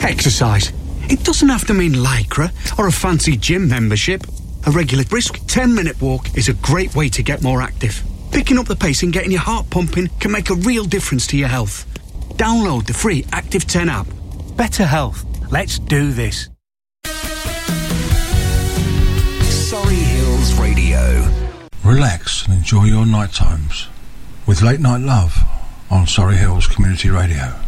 Exercise. It doesn't have to mean Lycra or a fancy gym membership. A regular brisk 10-minute walk is a great way to get more active. Picking up the pace and getting your heart pumping can make a real difference to your health. Download the free Active 10 app. Better health. Let's do this. Surrey Hills Radio. Relax and enjoy your night times with Late Night Love on Surrey Hills Community Radio.